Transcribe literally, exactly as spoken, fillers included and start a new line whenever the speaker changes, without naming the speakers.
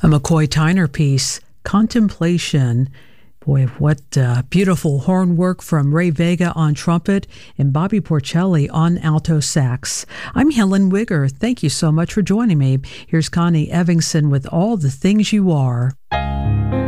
McCoy Tyner piece, Contemplation. Boy, what uh, beautiful horn work from Ray Vega on trumpet and Bobby Porcelli on alto sax. I'm Helen Wigger. Thank you so much for joining me. Here's Connie Evingson with All the Things You Are.